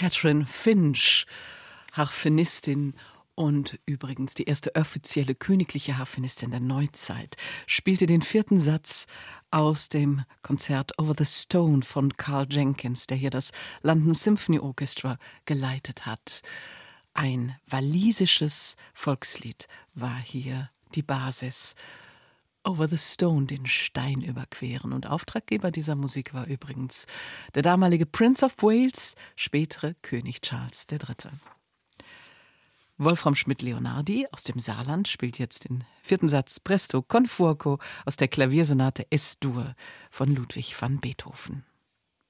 Catherine Finch, Harfenistin und übrigens die erste offizielle königliche Harfenistin der Neuzeit, spielte den 4. Satz aus dem Konzert Over the Stone von Carl Jenkins, der hier das London Symphony Orchestra geleitet hat. Ein walisisches Volkslied war hier die Basis. Over the Stone, den Stein überqueren. Und Auftraggeber dieser Musik war übrigens der damalige Prince of Wales, spätere König Charles III. Wolfram Schmidt-Leonardi aus dem Saarland spielt jetzt den 4. Satz Presto con fuoco aus der Klaviersonate Es-Dur von Ludwig van Beethoven.